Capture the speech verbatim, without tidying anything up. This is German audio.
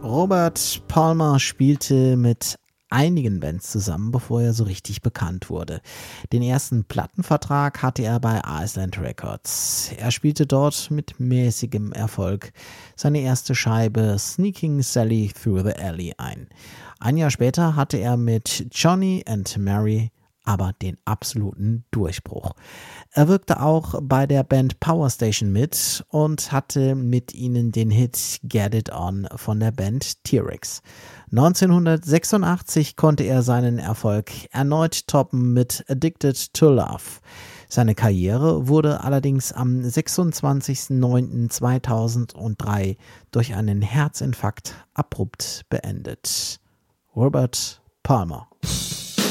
Robert Palmer spielte mit einigen Bands zusammen, bevor er so richtig bekannt wurde. Den ersten Plattenvertrag hatte er bei Island Records. Er spielte dort mit mäßigem Erfolg seine erste Scheibe Sneaking Sally Through the Alley ein. Ein Jahr später hatte er mit Johnny and Mary aber den absoluten Durchbruch. Er wirkte auch bei der Band Power Station mit und hatte mit ihnen den Hit Get It On von der Band T-Rex. neunzehnhundertsechsundachtzig konnte er seinen Erfolg erneut toppen mit Addicted to Love. Seine Karriere wurde allerdings am sechsundzwanzigsten neunten zweitausenddrei durch einen Herzinfarkt abrupt beendet. Robert Palmer.